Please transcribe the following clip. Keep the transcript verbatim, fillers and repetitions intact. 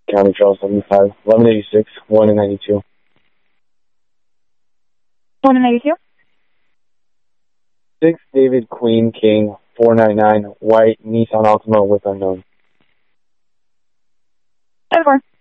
County Trail seventy-five, eleven eighty-six, one and ninety-two. one and ninety-two? six David Queen King, four ninety-nine, white Nissan Altima with unknown. ten four.